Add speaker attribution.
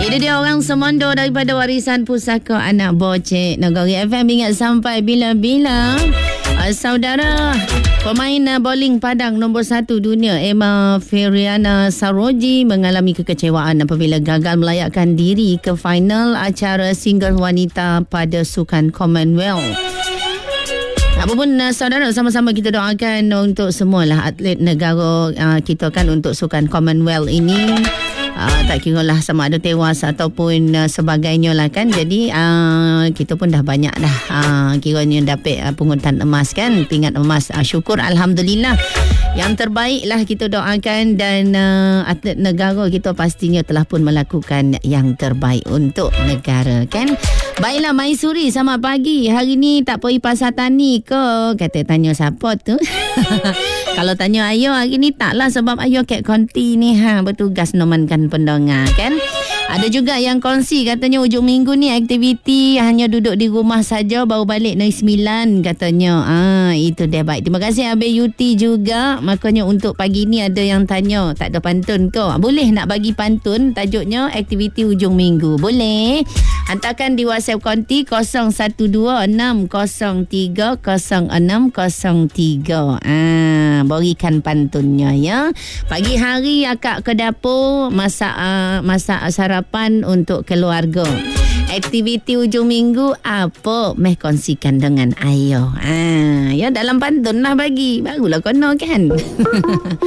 Speaker 1: Itu dia orang Semondo daripada Warisan Pusaka Anak Bocek Negeri FM. Ingat sampai bila-bila. Saudara, pemain bowling Padang nombor 1 dunia Emma Feriana Saroji mengalami kekecewaan apabila gagal melayakkan diri ke final acara single wanita pada Sukan Commonwealth. Apapun saudara, sama-sama kita doakan untuk semualah atlet negara kita kan untuk Sukan Commonwealth ini. Tak kira lah sama ada tewas ataupun sebagainya lah kan. Jadi kita pun dah banyak dah kiranya dapat pungutan emas kan, pingat emas. Syukur Alhamdulillah. Yang terbaik lah kita doakan, dan atlet negara kita pastinya telah pun melakukan yang terbaik untuk negara kan. Baiklah Maisuri, selamat pagi. Hari ni tak pergi pasar tani ke? Kata tanya siapa tu? Kalau tanya Ayo hari ni taklah, sebab Ayo kat konti ni bertugas nomankan pendengar kan. Ada juga yang kongsi katanya hujung minggu ni aktiviti hanya duduk di rumah saja, baru balik Negeri Sembilan katanya. Itu dia. Baik, terima kasih Abang Yuti juga. Makanya untuk pagi ni ada yang tanya tak ada pantun ke? Boleh nak bagi pantun, tajuknya aktiviti hujung minggu. Boleh. Hantarkan di WhatsApp konti 0126030603. Berikan pantunnya ya. Pagi hari akak ke dapur masak sarapan untuk keluarga. Aktiviti hujung minggu apa? Meh kongsikan dengan Ayo. Ya dalam pantun lah bagi. Barulah kono kan.